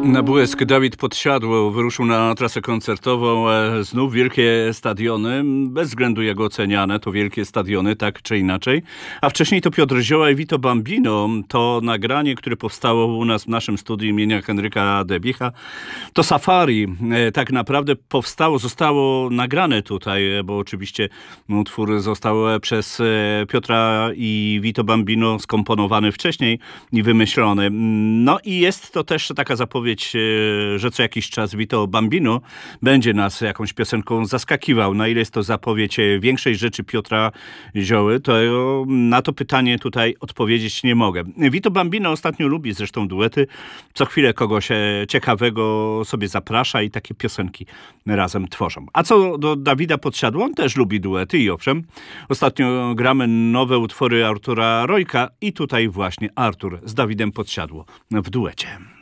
Na Błysk Dawid Podsiadło wyruszył na trasę koncertową. Znów wielkie stadiony, bez względu jak oceniane, to wielkie stadiony, tak czy inaczej. A wcześniej to Piotr Zioła i Vito Bambino. To nagranie, które powstało u nas w naszym studiu imienia Henryka Debicha. To Safari tak naprawdę zostało nagrane tutaj, bo oczywiście utwór został przez Piotra i Vito Bambino skomponowany wcześniej i wymyślony. No i jest to też taka zapowiedź, że co jakiś czas Vito Bambino będzie nas jakąś piosenką zaskakiwał. Na ile jest to zapowiedź większej rzeczy Piotra Zioły, to na to pytanie tutaj odpowiedzieć nie mogę. Vito Bambino ostatnio lubi zresztą duety. Co chwilę kogoś ciekawego sobie zaprasza i takie piosenki razem tworzą. A co do Dawida Podsiadło, on też lubi duety i owszem, ostatnio gramy nowe utwory Artura Rojka i tutaj właśnie Artur z Dawidem Podsiadło w duecie.